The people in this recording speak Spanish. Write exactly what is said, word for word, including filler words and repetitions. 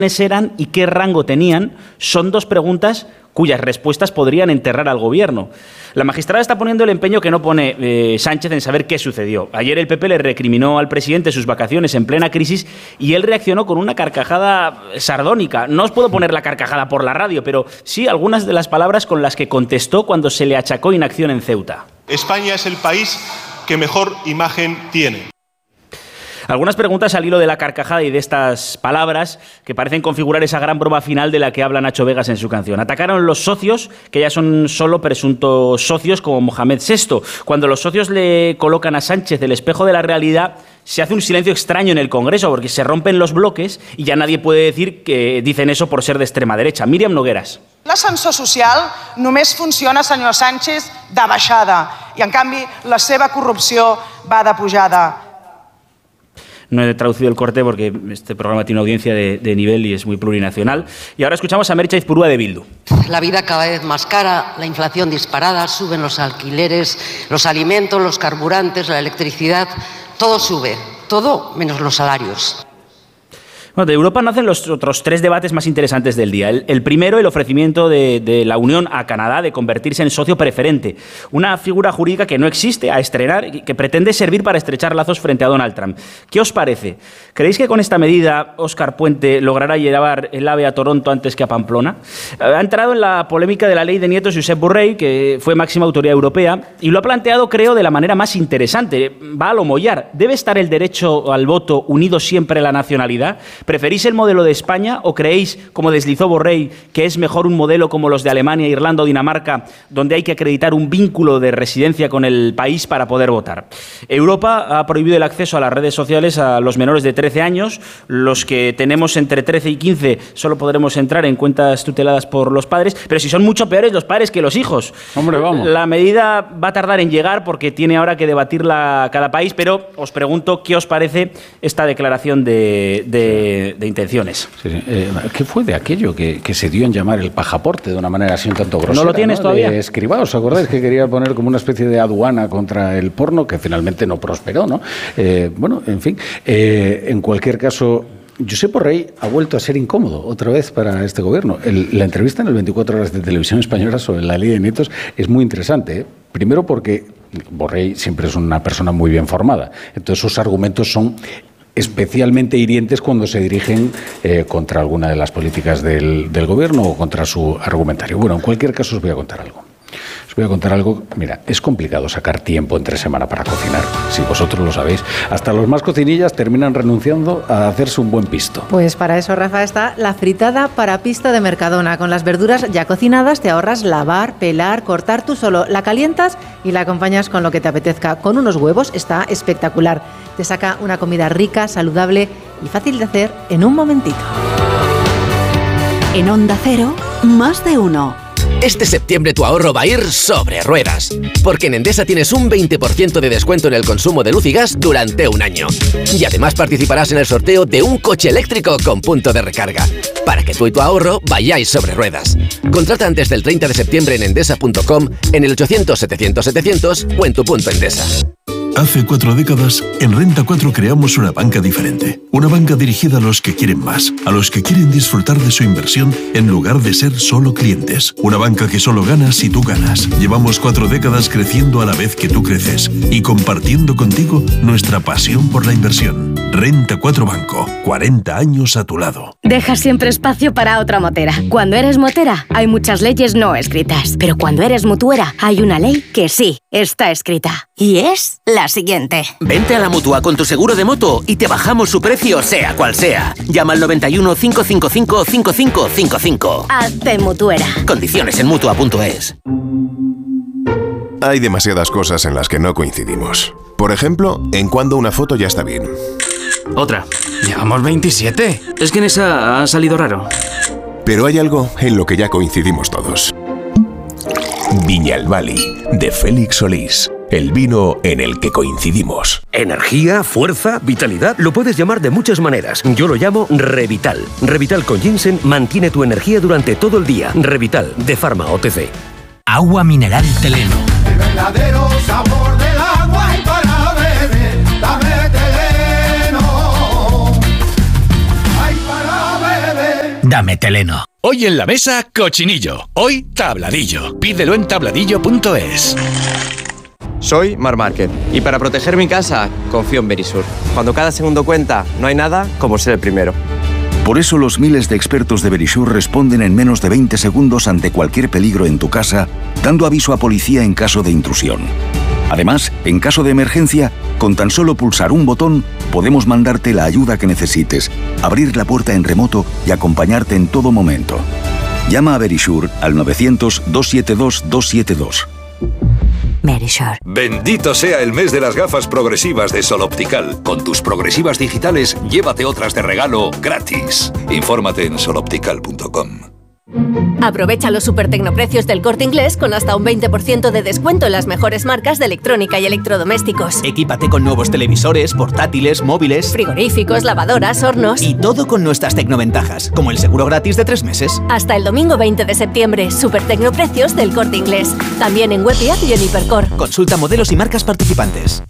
eran y qué rango tenían son dos preguntas cuyas respuestas podrían enterrar al gobierno. La magistrada está poniendo el empeño que no pone eh, Sánchez en saber qué sucedió. Ayer el P P le recriminó al presidente sus vacaciones en plena crisis y él reaccionó con una carcajada sardónica. No os puedo poner la carcajada por la radio, pero sí algunas de las palabras con las que contestó cuando se le achacó inacción en Ceuta. España es el país que mejor imagen tiene. Algunas preguntas al hilo de la carcajada y de estas palabras que parecen configurar esa gran broma final de la que habla Nacho Vegas en su canción. Atacaron los socios, que ya son solo presuntos socios, como Mohamed sexto. Cuando los socios le colocan a Sánchez el espejo de la realidad, se hace un silencio extraño en el Congreso, porque se rompen los bloques y ya nadie puede decir que dicen eso por ser de extrema derecha. Míriam Nogueras. L'ascensor social només funciona, senyor Sánchez, de baixada, i en canvi la seva corrupció va de pujada. No he traducido el corte porque este programa tiene una audiencia de, de nivel y es muy plurinacional. Y ahora escuchamos a Merche Aizpurúa de Bildu. La vida cada vez más cara, la inflación disparada, suben los alquileres, los alimentos, los carburantes, la electricidad, todo sube, todo menos los salarios. Bueno, de Europa nacen los otros tres debates más interesantes del día. El, el primero, el ofrecimiento de, de la Unión a Canadá de convertirse en socio preferente, una figura jurídica que no existe, a estrenar, y que pretende servir para estrechar lazos frente a Donald Trump. ¿Qué os parece? ¿Creéis que con esta medida Óscar Puente logrará llevar el AVE a Toronto antes que a Pamplona? Ha entrado en la polémica de la ley de nietos Josep Borrell, que fue máxima autoridad europea, y lo ha planteado, creo, de la manera más interesante. Va a lo mollar. ¿Debe estar el derecho al voto unido siempre a la nacionalidad? ¿Preferís el modelo de España o creéis, como deslizó Borrell, que es mejor un modelo como los de Alemania, Irlanda o Dinamarca, donde hay que acreditar un vínculo de residencia con el país para poder votar? Europa ha prohibido el acceso a las redes sociales a los menores de trece años. Los que tenemos entre trece y quince solo podremos entrar en cuentas tuteladas por los padres, pero si son mucho peores los padres que los hijos. Hombre, vamos. La medida va a tardar en llegar porque tiene ahora que debatirla cada país, pero os pregunto qué os parece esta declaración de... de de intenciones. Sí, sí. Eh, ¿Qué fue de aquello que, que se dio en llamar el pasaporte de una manera así un tanto grosera? ¿No lo tienes ¿no? todavía? De Escribá, ¿os acordáis que quería poner como una especie de aduana contra el porno, que finalmente no prosperó, ¿no? Eh, bueno, en fin, eh, en cualquier caso, Josep Borrell ha vuelto a ser incómodo otra vez para este gobierno. El, la entrevista en el veinticuatro horas de Televisión Española sobre la ley de nietos es muy interesante, ¿eh? Primero porque Borrell siempre es una persona muy bien formada, entonces sus argumentos son especialmente hirientes cuando se dirigen eh, contra alguna de las políticas del, del gobierno o contra su argumentario. Bueno, en cualquier caso os voy a contar algo. Os voy a contar algo. Mira, es complicado sacar tiempo entre semana para cocinar, si vosotros lo sabéis. Hasta los más cocinillas terminan renunciando a hacerse un buen pisto. Pues para eso, Rafa, está la fritada para pista de Mercadona. Con las verduras ya cocinadas te ahorras lavar, pelar, cortar. Tú solo la calientas y la acompañas con lo que te apetezca. Con unos huevos está espectacular. Te saca una comida rica, saludable y fácil de hacer en un momentito. En Onda Cero, más de uno. Este septiembre tu ahorro va a ir sobre ruedas, porque en Endesa tienes un veinte por ciento de descuento en el consumo de luz y gas durante un año. Y además participarás en el sorteo de un coche eléctrico con punto de recarga, para que tú y tu ahorro vayáis sobre ruedas. Contrata antes del treinta de septiembre en endesa punto com, en el ochocientos setecientos setecientos o en tu punto Endesa. Hace cuatro décadas, en Renta cuatro creamos una banca diferente. Una banca dirigida a los que quieren más, a los que quieren disfrutar de su inversión en lugar de ser solo clientes. Una banca que solo gana si tú ganas. Llevamos cuatro décadas creciendo a la vez que tú creces y compartiendo contigo nuestra pasión por la inversión. Renta cuatro Banco, cuarenta años a tu lado. Deja siempre espacio para otra motera. Cuando eres motera, hay muchas leyes no escritas. Pero cuando eres mutuera, hay una ley que sí está escrita. Y es la siguiente. Vente a la Mutua con tu seguro de moto y te bajamos su precio sea cual sea. Llama al noventa y uno, cinco cinco cinco, cinco cinco cinco cinco. Hazte mutuera. Condiciones en mutua punto es. Hay demasiadas cosas en las que no coincidimos. Por ejemplo, en cuando una foto ya está bien. Otra. Llevamos veintisiete. Es que en esa ha salido raro. Pero hay algo en lo que ya coincidimos todos. Viñalbali, de Félix Solís. El vino en el que coincidimos. Energía, fuerza, vitalidad, lo puedes llamar de muchas maneras. Yo lo llamo Revital. Revital con ginseng mantiene tu energía durante todo el día. Revital, de Pharma O T C. Agua mineral Teleno. El verdadero sabor del agua y para beber, dame Teleno. Ay, para beber. Dame Teleno. Hoy en la mesa, cochinillo. Hoy, tabladillo. Pídelo en tabladillo punto es. Soy Mar Márquez y para proteger mi casa confío en Verisur. Cuando cada segundo cuenta, no hay nada como ser el primero. Por eso los miles de expertos de Verisur responden en menos de veinte segundos ante cualquier peligro en tu casa, dando aviso a policía en caso de intrusión. Además, en caso de emergencia, con tan solo pulsar un botón, podemos mandarte la ayuda que necesites, abrir la puerta en remoto y acompañarte en todo momento. Llama a Verisur al novecientos, doscientos setenta y dos, doscientos setenta y dos. Verisur. Bendito sea el mes de las gafas progresivas de Sol Optical. Con tus progresivas digitales, llévate otras de regalo gratis. Infórmate en sol optical punto com. Aprovecha los super tecnoprecios del Corte Inglés con hasta un veinte por ciento de descuento en las mejores marcas de electrónica y electrodomésticos. Equípate con nuevos televisores, portátiles, móviles, frigoríficos, lavadoras, hornos. Y todo con nuestras tecnoventajas, como el seguro gratis de tres meses. Hasta el domingo veinte de septiembre, super tecnoprecios del Corte Inglés. También en web y app y en Hipercor. Consulta modelos y marcas participantes.